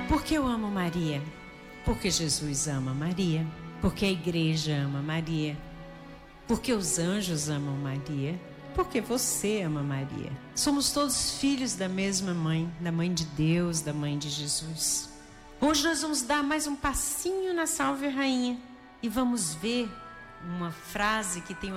Por que eu amo Maria? Porque Jesus ama Maria. Porque a igreja ama Maria. Porque os anjos amam Maria. Porque você ama Maria. Somos todos filhos da mesma mãe, da mãe de Deus, da mãe de Jesus. Hoje nós vamos dar mais um passinho na Salve Rainha e vamos ver uma frase que tem